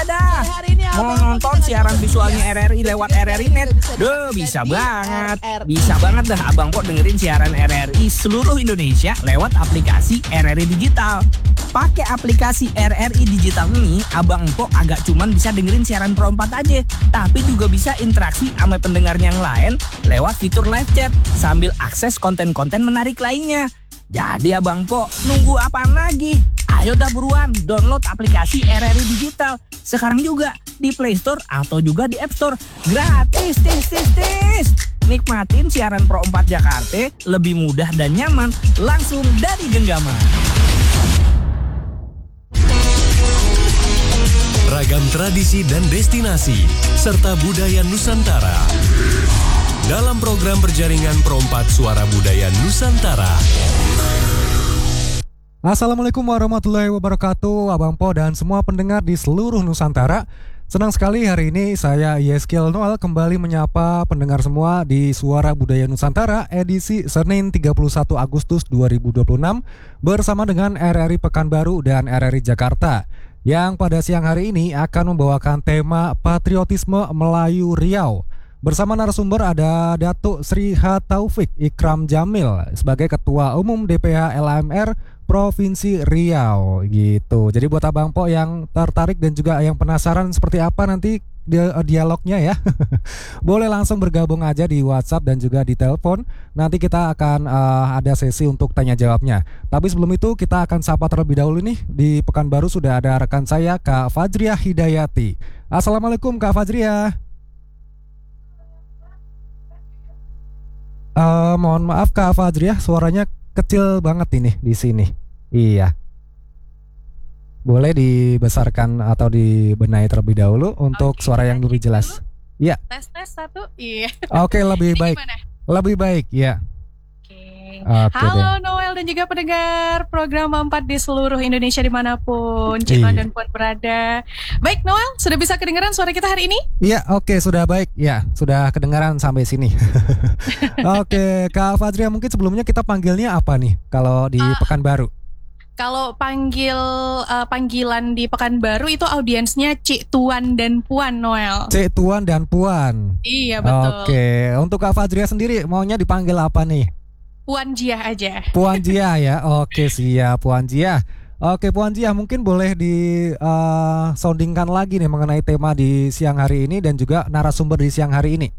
dah. Mau nonton siaran visualnya RRI lewat RRI Net? Bisa banget. Bisa banget dah Abang Po dengerin siaran RRI seluruh Indonesia lewat aplikasi RRI Digital. Pakai aplikasi RRI Digital ini, Abang Po agak cuman bisa dengerin siaran Pro 4 aja, tapi juga bisa interaksi sama pendengar yang lain lewat fitur live chat sambil akses konten-konten menarik lainnya. Jadi Abang Po, nunggu apaan lagi? Ayo dah buruan download aplikasi RRI Digital sekarang juga di Play Store atau juga di App Store. Gratis, tis. Nikmatin siaran Pro 4 Jakarta lebih mudah dan nyaman langsung dari genggaman. Ragam tradisi dan destinasi serta budaya Nusantara. Dalam program berjaringan Pro 4 Suara Budaya Nusantara. Assalamualaikum warahmatullahi wabarakatuh, Abang Po dan semua pendengar di seluruh Nusantara. Senang sekali hari ini saya Yeskiel Noel kembali menyapa pendengar semua di Suara Budaya Nusantara edisi Senin 31 Agustus 2026 bersama dengan RRI Pekanbaru dan RRI Jakarta yang pada siang hari ini akan membawakan tema Patriotisme Melayu Riau. Bersama narasumber ada Datuk Sri H. Taufik Ikram Jamil sebagai Ketua Umum DPH LAMR Provinsi Riau gitu. Jadi buat Abang Po yang tertarik dan juga yang penasaran seperti apa nanti dialognya ya, boleh langsung bergabung aja di WhatsApp dan juga di telepon. Nanti kita akan ada sesi untuk tanya jawabnya. Tapi sebelum itu kita akan sapa terlebih dahulu nih. Di Pekanbaru sudah ada rekan saya Kak Fajriah Hidayati. Assalamualaikum Kak Fajriah. Mohon maaf Kak Fajriah, suaranya kecil banget ini di sini. Iya. Boleh dibesarkan atau dibenahi terlebih dahulu untuk suara yang lebih jelas. Iya. Tes 1. Iya. Oke, lebih baik. Gimana? Lebih baik, ya. Oke Halo deh. Noel dan juga pendengar program 4 di seluruh Indonesia dimanapun Cik Iya. dan Puan berada. Baik Noel, sudah bisa kedengaran suara kita hari ini? Iya, oke, sudah baik. Ya, sudah kedengaran sampai sini. Oke, Kak Fajriah, mungkin sebelumnya kita panggilnya apa nih kalau di Pekanbaru? Kalau panggilan di Pekanbaru itu audiensnya Cik Tuan dan Puan Noel. Cik Tuan dan Puan. Iya betul. Oke, untuk Kak Fajriah sendiri maunya dipanggil apa nih? Puan Jiah aja. Puan Jiah ya. Oke, siap Puan Jiah. Oke, Puan Jiah, mungkin boleh di soundingkan lagi nih mengenai tema di siang hari ini dan juga narasumber di siang hari ini.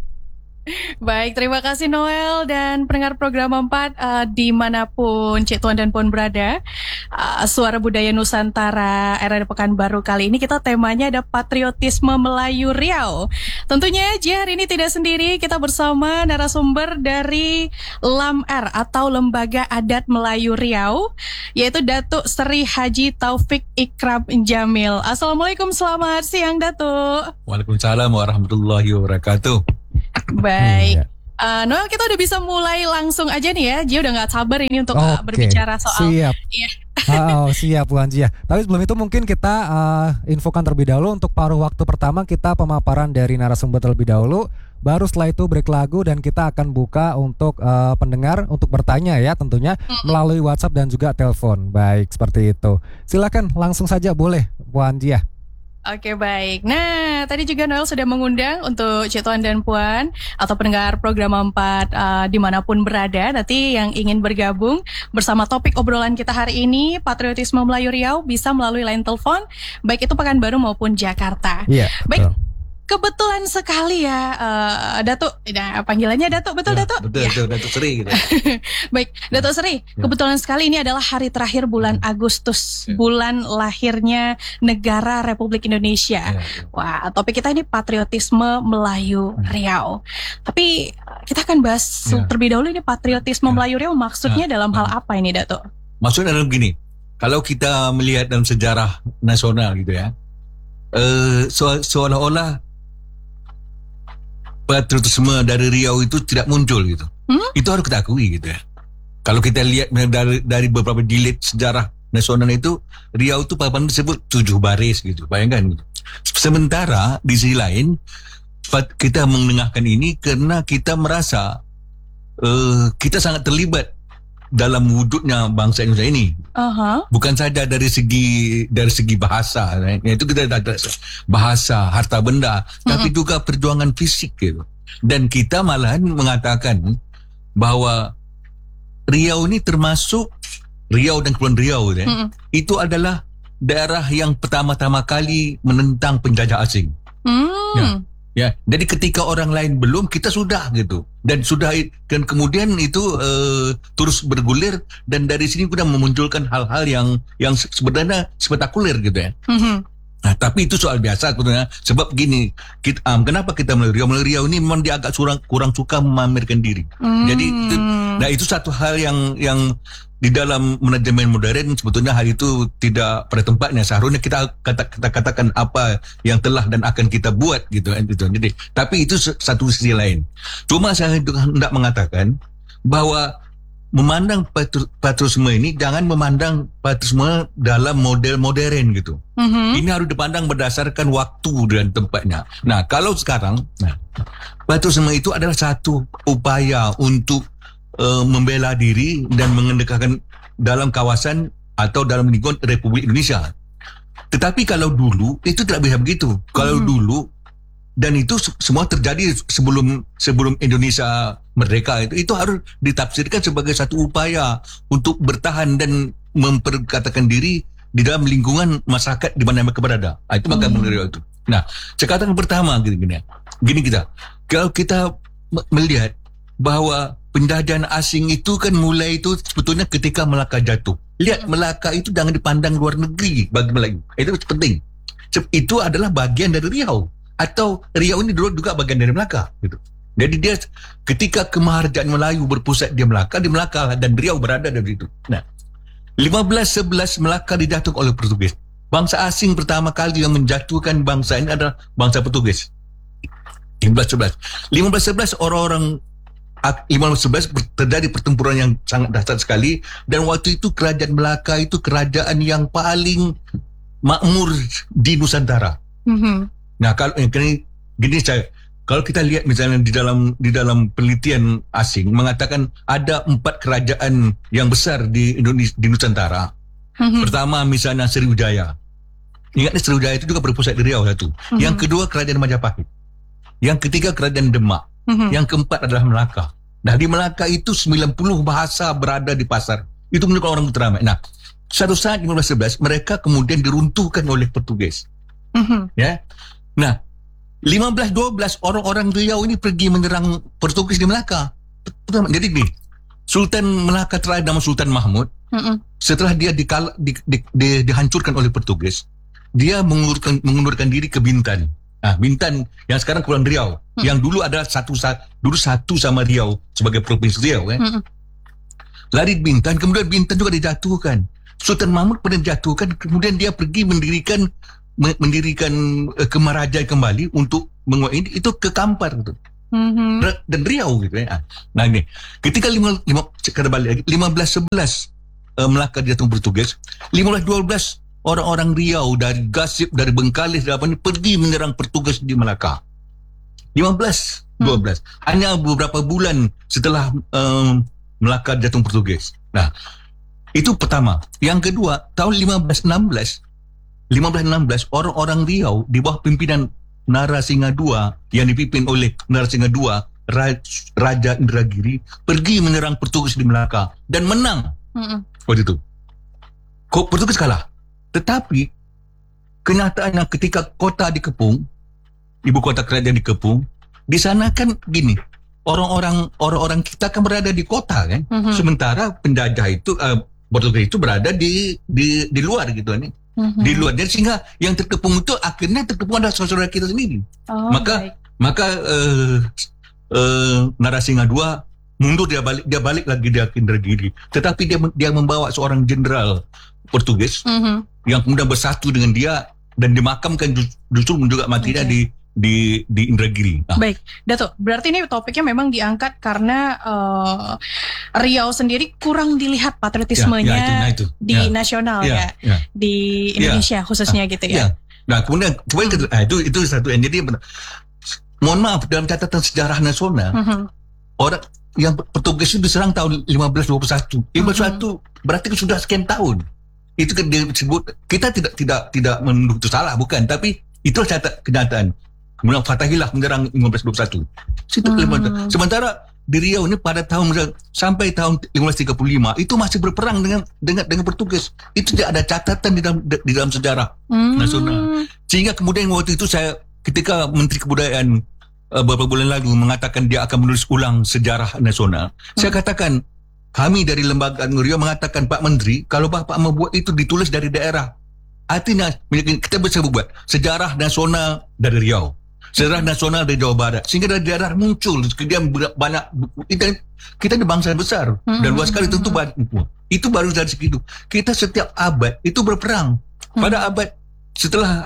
Baik, terima kasih Noel dan pendengar program 4 dimanapun Cik Tuan dan Puan berada. Suara Budaya Nusantara RRI Pekanbaru kali ini kita temanya ada Patriotisme Melayu Riau. Tentunya hari ini tidak sendiri, kita bersama narasumber dari LAMR atau Lembaga Adat Melayu Riau, yaitu Datuk Sri Haji Taufik Ikram Jamil. Assalamualaikum, selamat siang Datuk. Waalaikumsalam warahmatullahi wabarakatuh. Baik, Noel, kita udah bisa mulai langsung aja nih ya. Dia udah gak sabar ini untuk berbicara soal. Siap. Iya. Siap Puan Jiah. Tapi sebelum itu mungkin kita infokan terlebih dahulu untuk paruh waktu pertama kita pemaparan dari narasumber terlebih dahulu. Baru setelah itu break lagu dan kita akan buka untuk pendengar untuk bertanya ya tentunya melalui WhatsApp dan juga telepon. Baik, seperti itu. Silakan langsung saja boleh Puan Jiah. Oke, baik. Nah, tadi juga Noel sudah mengundang untuk Cik Tuan dan Puan atau pendengar program 4 dimanapun berada. Nanti yang ingin bergabung bersama topik obrolan kita hari ini, Patriotisme Melayu Riau, bisa melalui line telepon, baik itu Pekanbaru maupun Jakarta. Iya. Baik. Betul. Kebetulan sekali ya, Datuk. Nah, panggilannya Datuk, betul ya, Datuk? Betul, Datuk Sri gitu. Baik, Datuk Sri, kebetulan sekali ini adalah hari terakhir bulan Agustus, bulan lahirnya negara Republik Indonesia. Wah, topik kita ini patriotisme Melayu Riau. Tapi kita akan bahas terlebih dahulu ini patriotisme Melayu Riau maksudnya dalam hal apa ini, Datuk? Maksudnya adalah begini, kalau kita melihat dalam sejarah nasional gitu ya, seolah-olah patriotisme dari Riau itu tidak muncul gitu. Itu harus kita akui gitu ya. Kalau kita lihat dari beberapa jilid sejarah nasional itu, Riau itu papan disebut 7 baris gitu. Bayangkan gitu. Sementara di sisi lain kita mendengarkan ini karena kita merasa kita sangat terlibat dalam wujudnya bangsa Indonesia ini. Bukan saja dari segi bahasa, itu kita ada bahasa, harta benda, tapi juga perjuangan fisik gitu. Dan kita malahan mengatakan bahwa Riau ini termasuk Riau dan Kepulauan Riau itu adalah daerah yang pertama-tama kali menentang penjajah asing. Ya, jadi ketika orang lain belum, kita sudah gitu. Dan kemudian itu terus bergulir, dan dari sini kita memunculkan hal-hal yang sebenarnya spektakuler gitu ya. Nah, tapi itu soal biasa sebetulnya. Sebab gini, kenapa kita melalui Riau ini memang dia agak kurang suka memamerkan diri. Jadi itu satu hal yang di dalam manajemen modern sebetulnya hal itu tidak pada tempatnya. Seharusnya kita katakan apa yang telah dan akan kita buat gitu. Jadi, tapi itu satu sisi lain. Cuma saya hendak mengatakan bahwa memandang patriotisme ini jangan memandang patriotisme dalam model modern gitu. Ini harus dipandang berdasarkan waktu dan tempatnya. Nah, kalau sekarang, patriotisme itu adalah satu upaya untuk membela diri dan mengendalikan dalam kawasan atau dalam lingkungan Republik Indonesia. Tetapi kalau dulu itu tidak bisa begitu. Kalau dulu, dan itu semua terjadi sebelum Indonesia merdeka, itu harus ditafsirkan sebagai satu upaya untuk bertahan dan memperkatakan diri di dalam lingkungan masyarakat di mana mereka berada. Itu maka menurut itu. Nah, sekarang pertama gini kita, kalau kita melihat bahwa penjajahan asing itu kan mulai itu sebetulnya ketika Melaka jatuh. Lihat, Melaka itu jangan dipandang luar negeri bagi Melayu. Itu penting. Itu adalah bagian dari Riau. Atau Riau ini dulu juga bagian dari Melaka gitu. Jadi dia ketika kemaharjaan Melayu berpusat di Melaka dan Riau berada dari itu. Nah, 1511 Melaka dijatuhkan oleh Portugis. Bangsa asing pertama kali yang menjatuhkan bangsa ini adalah bangsa Portugis. 1511 orang-orang 1511 terjadi pertempuran yang sangat dahsyat sekali, dan waktu itu kerajaan Melaka itu kerajaan yang paling makmur di Nusantara. Nah, kalau kalau kita lihat misalnya di dalam penelitian asing mengatakan ada 4 kerajaan yang besar di Indonesia, di Nusantara. Pertama misalnya Sriwijaya. Ingat, Sriwijaya itu juga berpusat di Riau satu. Yang kedua kerajaan Majapahit. Yang ketiga kerajaan Demak. Yang keempat adalah Melaka. Nah, di Melaka itu 90 bahasa berada di pasar. Itu menunjukkan orang teramai. Nah, suatu saat 1511 mereka kemudian diruntuhkan oleh Portugis. Ya. Nah, 1512 orang-orang Riau ini pergi menyerang Portugis di Melaka. Jadi gini, Sultan Melaka terakhir nama Sultan Mahmud. Setelah dia dihancurkan oleh Portugis, dia mengundurkan diri ke Bintan. Nah, Bintan yang sekarang Kepulauan Riau, yang dulu adalah satu sama Riau sebagai provinsi Riau. Lari Bintan, kemudian Bintan juga dijatuhkan. Sultan Mahmud pernah dijatuhkan, kemudian dia pergi mendirikan Kemarajaan kembali untuk menguasai itu ke Kampar gitu. Dan Riau gitu ya. Nah, ini ketika 1511 Melaka dijatuhkan Portugis, 1512 orang-orang Riau dari Gasip, dari Bengkalis, dari apa ini pergi menyerang Portugis di Melaka. 1512. Hanya beberapa bulan setelah Melaka jatuh Portugis. Nah, itu pertama. Yang kedua, tahun 1516 orang-orang Riau di bawah pimpinan Narasingha II yang dipimpin oleh Narasingha II, Raja Indragiri, pergi menyerang Portugis di Melaka dan menang. Waktu itu Portugis kalah. Tetapi kenyataannya ketika kota dikepung, ibu kota kerajaan dikepung, di sana kan gini, orang-orang kita kan berada di kota kan, sementara penjajah itu Portugis itu berada di luar gitu nih. Di luar, jadi sehingga yang terkepung itu akhirnya terkepung adalah saudara kita sendiri. Maka Narasingha II mundur, dia balik lagi dia Indragiri. Tetapi dia membawa seorang jenderal Portugis yang kemudian bersatu dengan dia dan dimakamkan justru juga matinya di Indragiri. Baik, Dato', berarti ini topiknya memang diangkat karena Riau sendiri kurang dilihat patriotismenya di nasional di Indonesia khususnya gitu ya. Nah, kemudian itu satu yang jadi mohon maaf dalam catatan sejarah nasional yang Portugis itu diserang tahun 1521. 1521 berarti sudah sekian tahun. Itu dia sebut, kita tidak menuduh itu salah, bukan, tapi itu kenyataan. Kemudian Fatahillah menyerang 1521. Sementara di Riau ini pada sampai tahun 1535 itu masih berperang dengan Portugis. Itu tidak ada catatan di dalam sejarah nasional. Sehingga kemudian waktu itu ketika Menteri Kebudayaan beberapa bulan lalu mengatakan dia akan menulis ulang sejarah nasional, saya katakan, kami dari Lembaga Riau mengatakan, Pak Menteri, kalau Bapak membuat itu ditulis dari daerah, artinya kita bisa buat sejarah nasional dari Riau, sejarah nasional dari Jawa Barat, sehingga dari daerah muncul kemudian banyak kita di bangsa besar dan luas sekali, tentu itu baru dari segitu. Kita setiap abad itu berperang. Pada abad setelah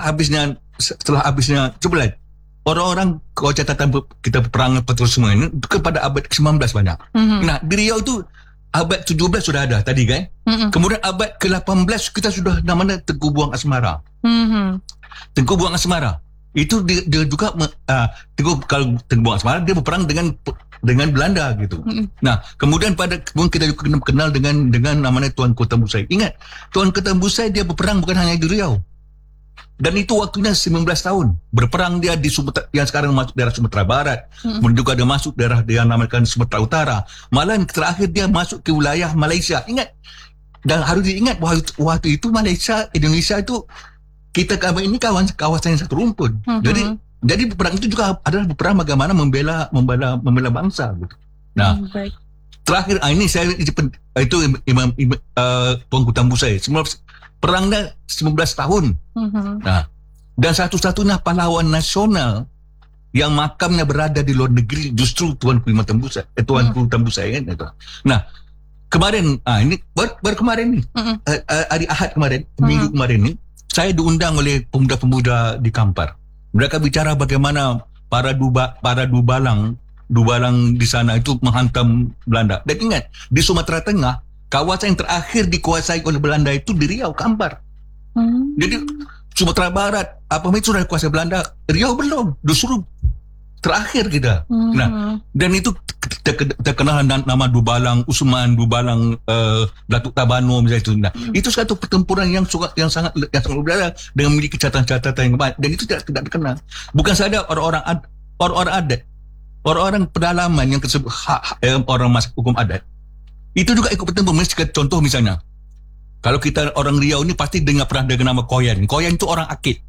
habisnya coba lihat, orang-orang kalau catatan kita peperangan semua ini kepada abad ke-19 banyak. Nah, di Riau itu abad 17 sudah ada tadi kan. Kemudian abad ke-18 kita sudah namanya Tengku Buang Asmara. Tengku Buang Asmara itu dia juga kalau Tengku Buang Asmara dia berperang dengan Belanda gitu. Nah, kemudian kita juga kenal dengan namanya Tuan Kotambusai. Ingat, Tuan Kotambusai dia berperang bukan hanya di Riau. Dan itu waktunya 19 tahun. Berperang dia di Sumatera, yang sekarang masuk daerah Sumatera Barat. Kemudian juga ada masuk daerah yang namakan Sumatera Utara. Malah terakhir dia masuk ke wilayah Malaysia. Ingat. Dan harus diingat bahwa waktu itu Malaysia, Indonesia itu kita ini kawasan yang satu rumpun. Jadi perang itu juga adalah perang bagaimana membela bangsa gitu. Nah, terakhir ini saya itu Imam Tuan Kutambusai perangnya 19 tahun. Nah, dan satu-satunya pahlawan nasional yang makamnya berada di luar negeri justru Tuan Kutambusai kan itu. Nah, kemarin ini baru kemarin nih, hari Ahad kemarin, minggu kemarin nih, saya diundang oleh pemuda-pemuda di Kampar. Mereka bicara bagaimana para dubalang di sana itu menghantam Belanda. Dan ingat, di Sumatera Tengah kawasan yang terakhir dikuasai oleh Belanda itu di Riau, Kampar. Jadi Sumatera Barat itu sudah dikuasai Belanda, Riau belum, justru terakhir kita. Nah, dan itu terkenal nama Dubalang Usman, Dubalang Datuk Tabano misalnya itu. Nah, itu satu pertempuran yang sangat berbeda dengan memiliki catatan-catatan yang baik, dan itu tidak dikenal. Bukan saja orang-orang adat, orang-orang pedalaman yang tersebut orang masuk hukum adat. Itu juga ikut bertempur. Contoh misalnya, kalau kita orang Riau ini pasti pernah dengar nama Koyan. Koyan itu orang Akit.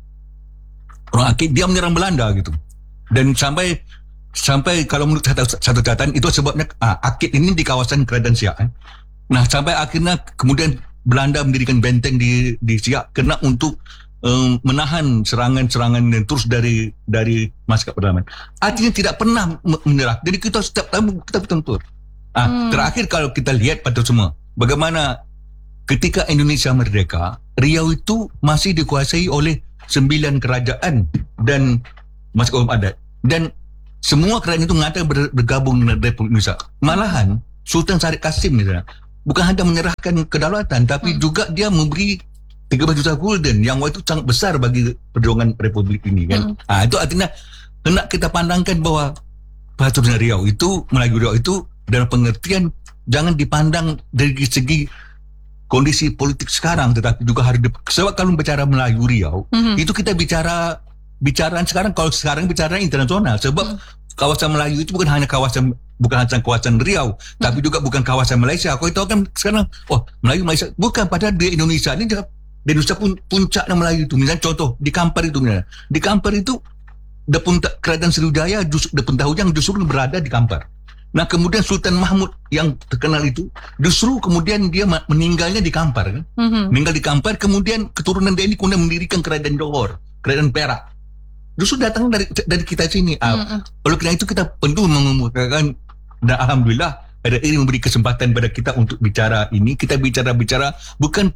Orang Akit, dia menyerang Belanda gitu. Dan sampai kalau menurut satu catatan itu sebabnya Akit ini di kawasan Kerajaan Siak. Nah, sampai akhirnya kemudian Belanda mendirikan benteng di Siak karena untuk menahan serangan-serangan dan terus dari masyarakat pedalaman. Artinya tidak pernah menyerah. Jadi kita setiap tahun kita bertempur. Terakhir kalau kita lihat pada semua, bagaimana ketika Indonesia merdeka, Riau itu masih dikuasai oleh 9 kerajaan dan masyarakat adat. Dan semua kerajaan itu mengatakan bergabung dengan Republik Indonesia. Malahan Sultan Syarif Kasim misalnya, bukan hanya menyerahkan kedaulatan, tapi juga dia memberi 13 juta gulden yang waktu itu sangat besar bagi perjuangan Republik ini kan. Itu artinya kena kita pandangkan bahwa bahasa Riau itu, Melayu Riau itu dalam pengertian jangan dipandang dari segi kondisi politik sekarang, tetapi juga harus sebab kalau bicara Melayu Riau itu kita bicaraan sekarang, kalau sekarang bicara internasional, sebab kawasan Melayu itu bukan hanya kawasan Riau, tapi juga bukan kawasan Malaysia. Kau tahu kan sekarang, Melayu Malaysia bukan, padahal di Indonesia ini juga di Indonesia pun puncaknya Melayu itu. Misalnya contoh di Kampar itu, di Kampar itu Kerajaan Sriwijaya Hujang justru berada di Kampar. Nah, kemudian Sultan Mahmud yang terkenal itu justru kemudian dia meninggalnya di Kampar kan? Meninggal di Kampar, kemudian keturunan dia ini kemudian mendirikan Kerajaan Johor, Kerajaan Perak. Justru datang dari kita sini. Oleh karena itu kita perlu mengemukakan, dan alhamdulillah RRI memberi kesempatan pada kita untuk bicara ini. Kita bicara bukan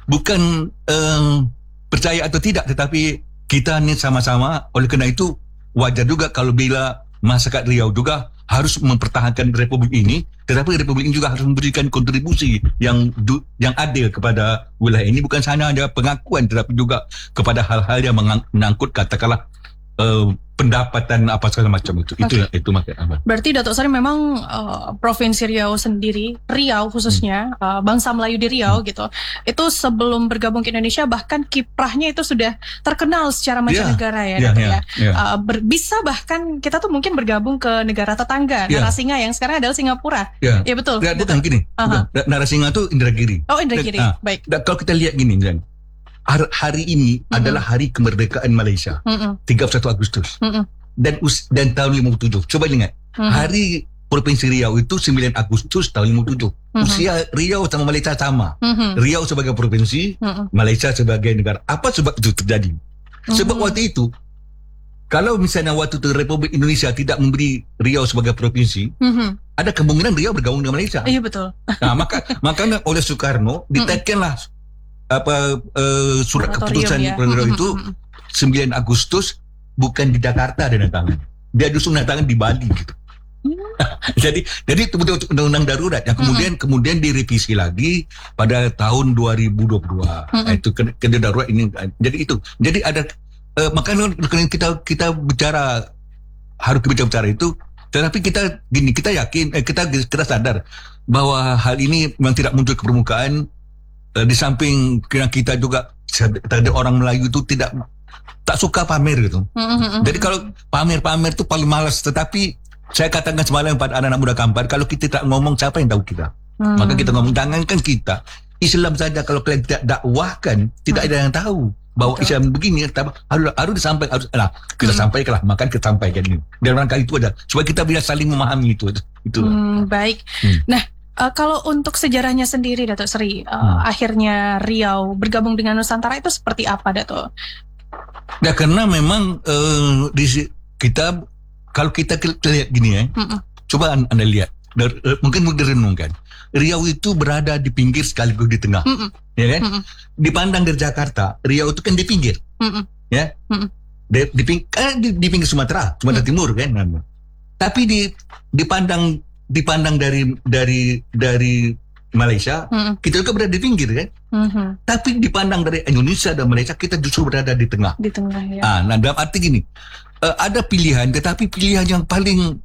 percaya atau tidak, tetapi kita ini sama-sama. Oleh karena itu wajar juga kalau bila masyarakat Riau juga harus mempertahankan Republik ini, tetapi Republik ini juga harus memberikan kontribusi yang adil kepada wilayah ini, bukan hanya ada pengakuan, tetapi juga kepada hal-hal yang menyangkut katakanlah pendapatan apa segala macam itu. Itu makanya. Berarti Datuk Sari memang Provinsi Riau sendiri, Riau khususnya, bangsa Melayu di Riau gitu, itu sebelum bergabung ke Indonesia bahkan kiprahnya itu sudah terkenal secara mancanegara Datuk ya. Bisa bahkan kita tuh mungkin bergabung ke negara tetangga, Narasinga yang sekarang adalah Singapura. Ya betul. Bukan gini. Narasinga itu Indragiri. Oh, Indragiri. Baik. Kalau kita lihat gini, hari ini adalah hari kemerdekaan Malaysia, 31 Agustus. Dan tahun 57. Coba ingat, hari Provinsi Riau itu 9 Agustus tahun 57. Usia Riau sama Malaysia sama. Riau sebagai provinsi, Malaysia sebagai negara. Apa sebab itu terjadi? Sebab waktu itu, kalau misalnya waktu itu Republik Indonesia tidak memberi Riau sebagai provinsi, ada kemungkinan Riau bergabung dengan Malaysia. Iya betul. Nah, makanya oleh Soekarno ditekanlah surat keputusan Riau itu 9 Agustus bukan di Jakarta dia tangan. Dia justru tangan di Bali gitu. jadi itu betul undang-undang darurat yang kemudian direvisi lagi pada tahun 2022. Itu kena darurat ini. Jadi ada makanya kita bicara harus bicara itu, tetapi kita yakin kita sadar bahwa hal ini memang tidak muncul ke permukaan. Di samping kita juga ada orang Melayu itu tak suka pamer gitu. Jadi kalau pamer itu paling malas. Tetapi saya katakan semalam pada anak-anak muda Kampar, kalau kita tak ngomong siapa yang tahu kita? Maka kita ngomong, jangankan kita, Islam saja kalau kalian tidak dakwahkan, tidak ada yang tahu bahwa Islam begini. Harus disampaikan, kita sampaikanlah, maka kita sampaikan ini. Dan rangka itu ada supaya kita bisa saling memahami itu. Baik. Nah, kalau untuk sejarahnya sendiri Datuk Seri, akhirnya Riau bergabung dengan Nusantara itu seperti apa Datuk? Ya karena memang kalau kita lihat gini coba anda lihat, mungkin direnungkan, Riau itu berada di pinggir sekaligus di tengah, ya kan? Dipandang dari Jakarta, Riau itu kan di pinggir, ya, di pinggir Sumatera Timur kan, tapi dipandang dari Malaysia, kita juga berada di pinggir kan. Tapi dipandang dari Indonesia dan Malaysia, kita justru berada di tengah. Di tengah ya. Nah, dalam arti gini, ada pilihan, tetapi pilihan yang paling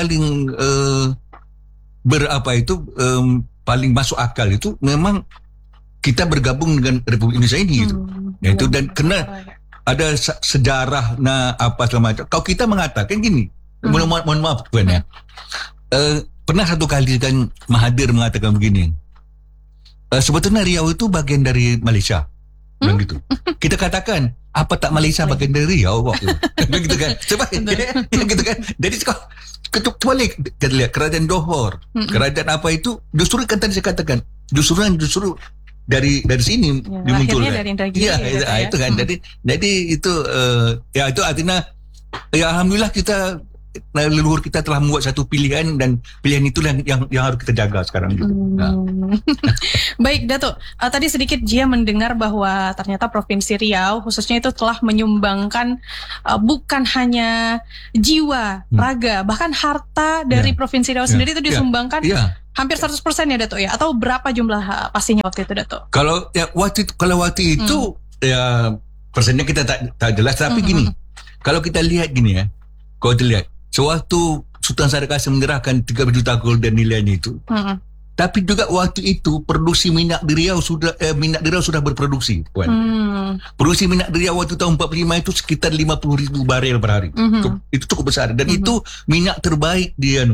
paling masuk akal itu memang kita bergabung dengan Republik Indonesia ini gitu. Yaitu dan kena ada sejarah apa segala macam. Kalau kita mengatakan gini, mohon maaf Tuan ya. Pernah satu kali kan Mahathir mengatakan begini, sebetulnya Riau itu bagian dari Malaysia, gitu. Kita katakan apa tak Malaysia bagian dari Riau kok, gitu kan? Coba, gitu kan? Jadi coba kita lihat kerajaan Johor, kerajaan apa itu justru kan tadi saya katakan justru dari sini muncul. Dari Indragiri. Iya, itu kan. Jadi itu ya itu artinya ya alhamdulillah kita. Leluhur kita telah membuat satu pilihan dan pilihan itulah yang harus kita jaga sekarang. Baik Datuk, tadi sedikit Jia mendengar bahwa ternyata Provinsi Riau khususnya itu telah menyumbangkan bukan hanya jiwa, raga, bahkan harta dari Provinsi Riau sendiri itu disumbangkan hampir 100% ya Datuk ya, atau berapa jumlah pastinya waktu itu Datuk? Kalau waktu itu ya persennya kita tak jelas, tapi gini, kalau kita lihat gini ya, kalau dilihat sewaktu Sultan Syarif Kasim menyerahkan 3 juta golden nilainya itu, tapi juga waktu itu produksi minyak di Riau sudah berproduksi, Puan. Produksi minyak di Riau waktu tahun 45 itu sekitar 50,000 barel per hari. Itu cukup besar dan itu minyak terbaik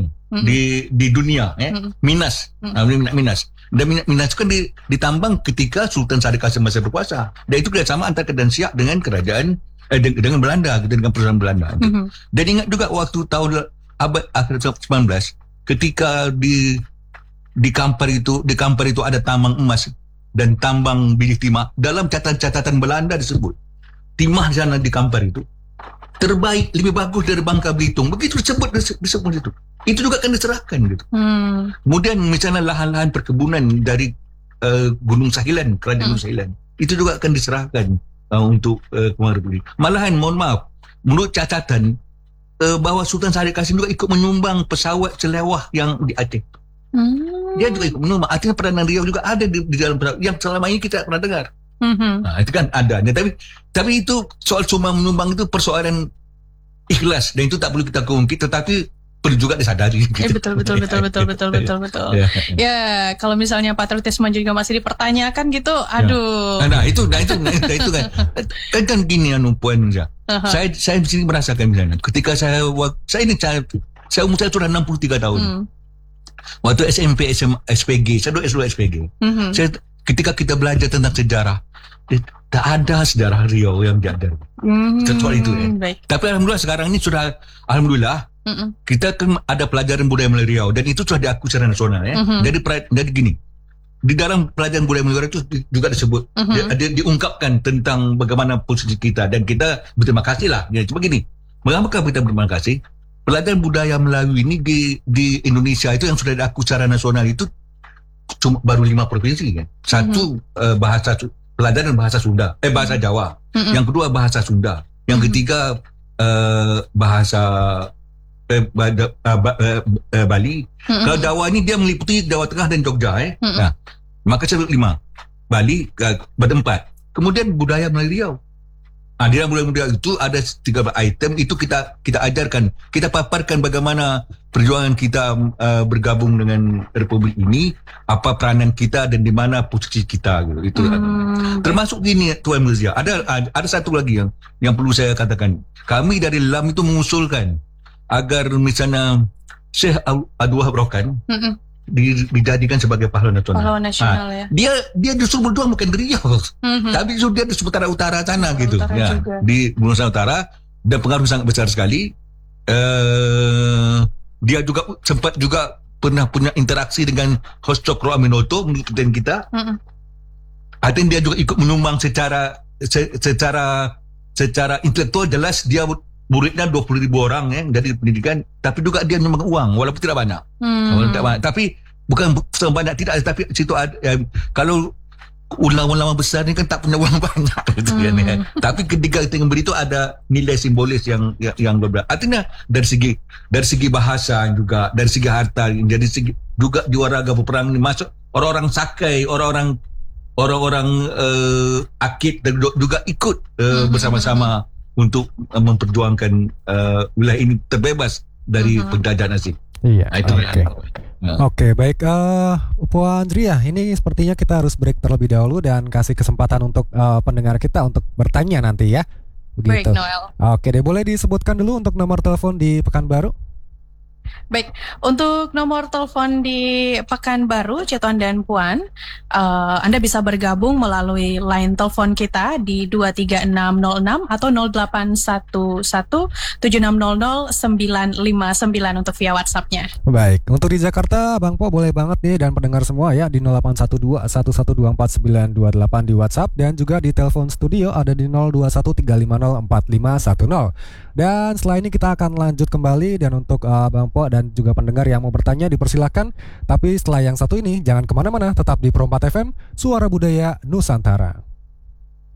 di dunia, Minas, minyak Minas. Dan minyak Minas itu kan ditambang ketika Sultan Syarif Kasim masih berkuasa. Dan itu kerjasama antara Kerajaan Siak dengan kerajaan dengan Belanda, dengan perusahaan Belanda. Dan ingat juga waktu tahun abad akhir 19, ketika di Kampar itu ada tambang emas dan tambang biji timah. Dalam catatan Belanda disebut timah di sana di Kampar itu terbaik, lebih bagus dari Bangka Belitung. Begitu disebut itu. Itu juga akan diserahkan gitu. Kemudian misalnya lahan-lahan perkebunan dari Gunung Sahilan, Kerajaan Gunung Sahilan, itu juga akan diserahkan untuk Kemarau Republik. Malahan mohon maaf, menurut catatan bahwa Sultan Syarif Kasim juga ikut menyumbang pesawat selewah yang di Aceh. Dia juga ikut menyumbang. Artinya peranan Riau juga ada di dalam pesawat yang selama ini kita pernah dengar. Nah, itu kan ada. Tapi itu soal cuma menyumbang itu persoalan ikhlas dan itu tak perlu kita kongkit, tetapi perlu juga disadari. Gitu. Betul. Ya. Ya, kalau misalnya patriotisme juga masih dipertanyakan gitu, aduh. Nah itu kan gini Puan ya. Saya di sini merasakan misalnya ketika saya umur saya sudah 63 tahun. Waktu SMP SPG, saya dulu S2 SPG. Ketika kita belajar tentang sejarah, tak ada sejarah Riau yang diajar. Kecuali itu ya. Baik. Tapi alhamdulillah sekarang ini sudah kita kan ada pelajaran budaya Melayu Riau dan itu sudah diakui secara nasional ya. Jadi gini, di dalam pelajaran budaya Melayu Riau itu juga disebut diungkapkan tentang bagaimana posisi kita dan kita berterima kasih lah. Ya, cuma gini, mengapa kita berterima kasih? Pelajaran budaya Melayu ini di Indonesia itu yang sudah diakui secara nasional itu cuma baru 5 provinsi kan. Satu pelajaran bahasa Sunda, bahasa Jawa. Yang kedua bahasa Sunda. Yang ketiga bahasa Bali. Kalau Jawa ini dia meliputi Jawa Tengah dan Jogja Nah, maka saya 5. Bali berempat. Kemudian budaya Melayu Riau. Di dalam budaya itu ada 3 item itu kita ajarkan, kita paparkan bagaimana perjuangan kita bergabung dengan Republik ini, apa peranan kita dan di mana posisi kita gitu. Itu termasuk gini Tuan Mirzia. Ada satu lagi yang perlu saya katakan. Kami dari LAM itu mengusulkan agar misalnya Syekh Abdul Wahab Rokan dijadikan sebagai pahlawan nasional. Pahlawan nasional ya. Dia justru berjuang bukan di Riau, tapi justru dia di seputar utara sana gitu. Ya, di Nusa Utara dan pengaruh sangat besar sekali. Dia juga sempat pernah punya interaksi dengan Host Cokro Aminoto mengikuti kita. Artinya dia juga ikut menyumbang secara intelektual. Jelas dia muridnya 20,000 orang ya dari pendidikan, tapi juga dia menyumbang uang walaupun tidak banyak. Tapi bukan sebanyak tidak, tapi situ ada kalau ulama-ulama besar ni kan tak punya uang banyak gitu kan ya. Tapi ketika kita memberi itu ada nilai simbolis yang berbeda. Artinya dari segi bahasa juga, dari segi harta, dari segi juga juara peperangan ini masuk orang-orang Sakai, orang-orang Akit dan juga ikut bersama-sama untuk memperjuangkan wilayah ini terbebas dari penjajahan asing. Iya. Itu Oke, baik. Puan Zria, ini sepertinya kita harus break terlebih dahulu dan kasih kesempatan untuk pendengar kita untuk bertanya nanti ya. Begitu. Baik, Noel. Oke deh, boleh disebutkan dulu untuk nomor telepon di Pekanbaru? Baik, untuk nomor telepon di Pekanbaru, Cetuan dan Puan, Anda bisa bergabung melalui line telepon kita di 23606 atau 0811-7600-959 untuk via WhatsApp-nya. Baik, untuk di Jakarta, Bang Po boleh banget nih dan pendengar semua ya di 0812-1124-928 di WhatsApp dan juga di telepon studio ada di 0213504510. Dan setelah ini kita akan lanjut kembali dan untuk Bang Po dan juga pendengar yang mau bertanya dipersilahkan. Tapi setelah yang satu ini jangan kemana-mana, tetap di Pro 4 FM, Suara Budaya Nusantara.